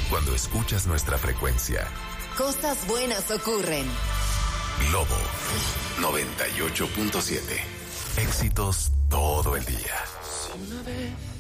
cuando escuchas nuestra frecuencia. Cosas buenas ocurren. Globo 98.7. Éxitos todo el día. Si una vez